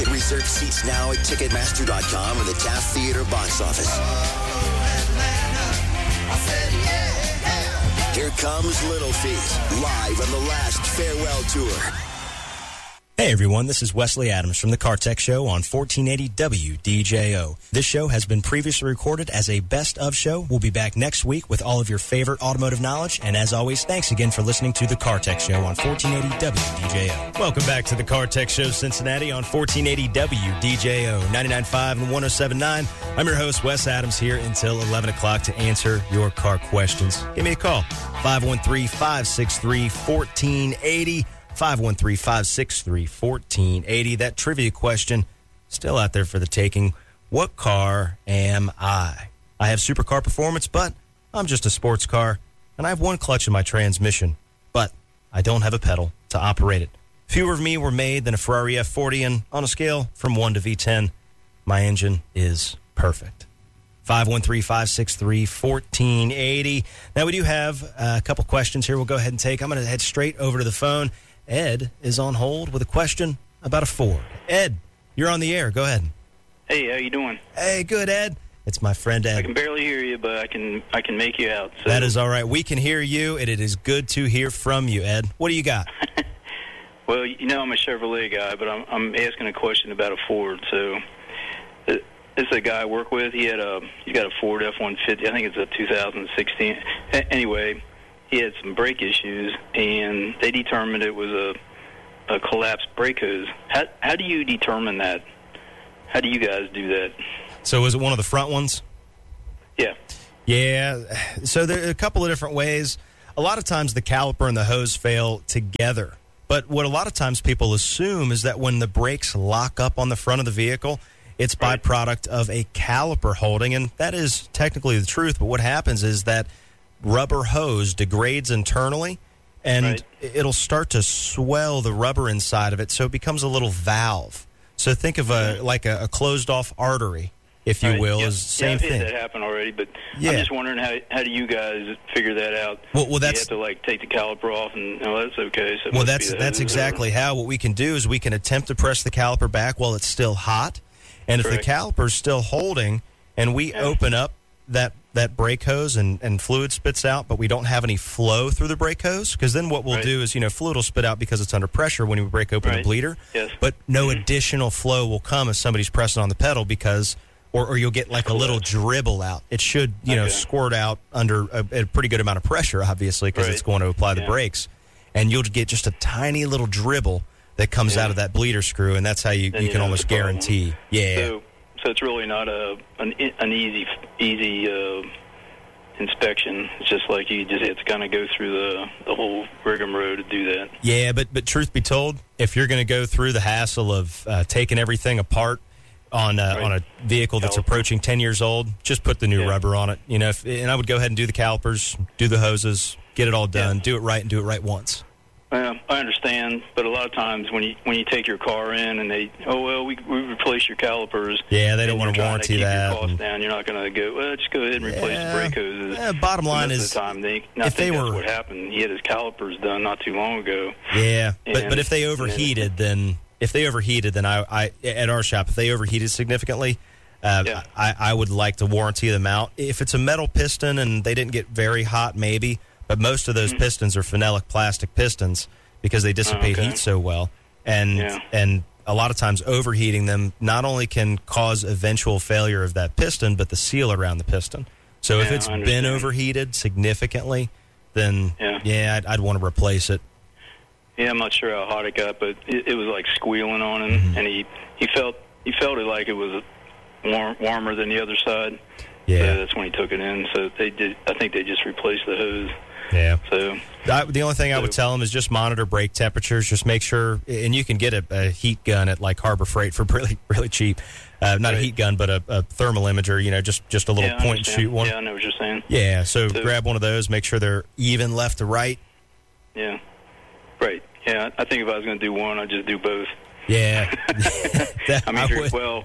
can reserve seats now at Ticketmaster.com or the Taft Theater box office. Here comes Little Feat, live on the last farewell tour. Hey everyone, this is Wesley Adams from the Car Tech Show on 1480 WDJO. This show has been previously recorded as a best of show. We'll be back next week with all of your favorite automotive knowledge. And as always, thanks again for listening to the Car Tech Show on 1480 WDJO. Welcome back to the Car Tech Show Cincinnati on 1480 WDJO, 99.5 and 107.9. I'm your host, Wes Adams, here until 11 o'clock to answer your car questions. Give me a call, 513-563-1480. 513-563-1480. That trivia question still out there for the taking. What car am I? I have supercar performance, but I'm just a sports car, and I have one clutch in my transmission, but I don't have a pedal to operate it. Fewer of me were made than a Ferrari F40, and on a scale from 1 to V10, my engine is perfect. 513-563-1480. Now, we do have a couple questions here we'll go ahead and take. I'm going to head straight over to the phone. Ed is on hold with a question about a Ford. Ed, you're on the air. Go ahead. Hey, how you doing? Hey, good, Ed. It's my friend Ed. I can barely hear you, but I can make you out. So. That is all right. We can hear you, and it is good to hear from you, Ed. What do you got? Well, you know I'm a Chevrolet guy, but I'm asking a question about a Ford. So this is a guy I work with. He's got a Ford F-150. I think it's a 2016. Anyway, he had some brake issues, and they determined it was a collapsed brake hose. How do you determine that? How do you guys do that? So was it one of the front ones? Yeah. Yeah. So there are a couple of different ways. A lot of times the caliper and the hose fail together. But what a lot of times people assume is that when the brakes lock up on the front of the vehicle, it's byproduct of a caliper holding, and that is technically the truth. But what happens is that rubber hose degrades internally, and it'll start to swell the rubber inside of it, so it becomes a little valve. So think of like a closed-off artery, if you will, is the same thing. I've had that happen already, but I'm just wondering how do you guys figure that out? Well, that's you have to take the caliper off, and that's okay. So well, that's exactly how. What we can do is we can attempt to press the caliper back while it's still hot, and if the caliper's still holding, and we open up that brake hose and fluid spits out, but we don't have any flow through the brake hose, because then what we'll do is, fluid will spit out because it's under pressure when we break open the bleeder, but no additional flow will come as somebody's pressing on the pedal because, or you'll get like a little dribble out. It should, squirt out under a pretty good amount of pressure, obviously, because it's going to apply the brakes, and you'll get just a tiny little dribble that comes out of that bleeder screw, and that's how you can almost guarantee. So it's really not an easy inspection. It's just like you just have to kind of go through the whole rigmarole to do that. Yeah, but truth be told, if you're going to go through the hassle of taking everything apart on a vehicle that's approaching 10 years old, just put the new rubber on it. And I would go ahead and do the calipers, do the hoses, get it all done, do it right, and do it right once. I understand, but a lot of times when you take your car in and we replace your calipers. Yeah, they don't want to warranty that. Keep your costs down. You're not going to go, well, just go ahead and replace the brake hoses. Yeah, bottom line is, I think that's what happened. He had his calipers done not too long ago. Yeah, but if they overheated, then I at our shop, if they overheated significantly, I would like to warranty them out. If it's a metal piston and they didn't get very hot, maybe. But most of those pistons are phenolic plastic pistons because they dissipate heat so well. And a lot of times overheating them not only can cause eventual failure of that piston, but the seal around the piston. So if it's been overheated significantly, then, I'd want to replace it. Yeah, I'm not sure how hot it got, but it was like squealing on him, and he felt it like it was warmer than the other side. Yeah, so that's when he took it in. So I think they just replaced the hose. Yeah. So the only thing I would tell them is just monitor brake temperatures. Just make sure, and you can get a heat gun at like Harbor Freight for really, really cheap. Not a heat gun, but a thermal imager. Just a little point and shoot one. Yeah, I know what you're saying. Yeah. So grab one of those. Make sure they're even left to right. Yeah. Right. Yeah. I think if I was going to do one, I'd just do both. Yeah.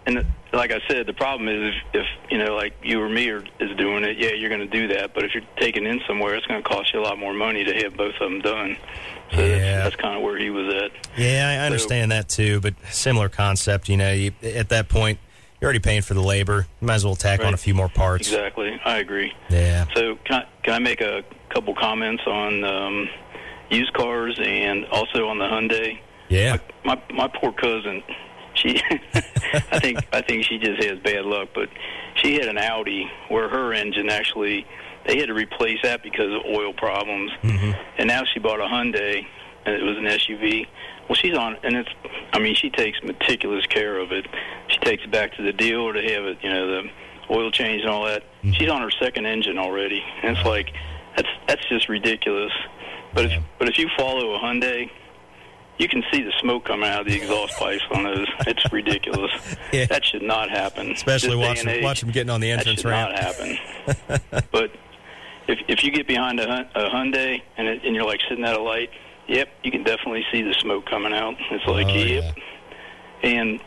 and like I said, the problem is if you know, like you or me is doing it, yeah, you're going to do that. But if you're taking in somewhere, it's going to cost you a lot more money to have both of them done. So that's kind of where he was at. Yeah, I understand that too, but similar concept. You know, at that point, you're already paying for the labor. You might as well tack on a few more parts. Exactly, I agree. Yeah. So can I make a couple comments on used cars and also on the Hyundai? Yeah. My poor cousin, she I think she just has bad luck, but she had an Audi where her engine actually, they had to replace that because of oil problems. Mm-hmm. And now she bought a Hyundai, and it was an SUV. Well, she's on, and she takes meticulous care of it. She takes it back to the dealer to have it, you know, the oil change and all that. Mm-hmm. She's on her second engine already, and it's like that's just ridiculous. But if you follow a Hyundai, you can see the smoke coming out of the exhaust pipes on those. It's ridiculous. Yeah. That should not happen. Especially watch them getting on the entrance ramp. That should not happen. But if you get behind a Hyundai and you're like sitting at a light, yep, you can definitely see the smoke coming out. It's like, yep. Yeah. And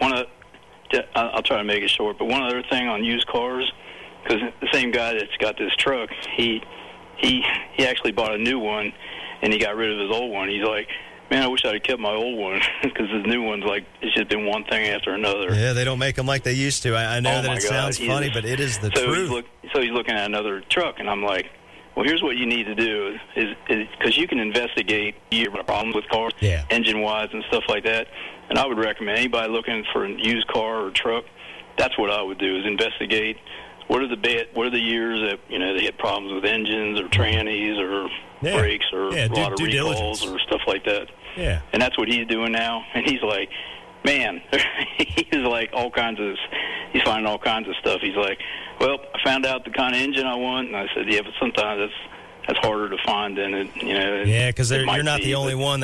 I'll try to make it short, but one other thing on used cars, because the same guy that's got this truck, he actually bought a new one, and he got rid of his old one. He's like, man, I wish I'd have kept my old one, because his new one's like, it's just been one thing after another. Yeah, they don't make them like they used to. I know that it sounds funny, but it is the truth. So he's looking at another truck, and I'm like, well, here's what you need to do, is because you can investigate your problems with cars, engine-wise and stuff like that, and I would recommend anybody looking for a used car or truck, that's what I would do, is investigate what are the years that, you know, they had problems with engines or trannies or brakes or a lot of recalls or stuff like that. Yeah. And that's what he's doing now. And he's like, man, he's like he's finding all kinds of stuff. He's like, well, I found out the kind of engine I want. And I said, yeah, but sometimes that's harder to find than it, you know. Yeah, because you're not the only one